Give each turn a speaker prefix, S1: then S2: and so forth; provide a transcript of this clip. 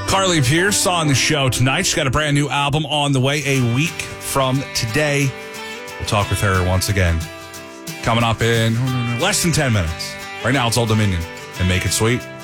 S1: Carly Pierce on the show tonight. She's got a brand new album on the way a week from today. We'll talk with her once again. Coming up in less than 10 minutes. Right now, it's Old Dominion and Make It Sweet.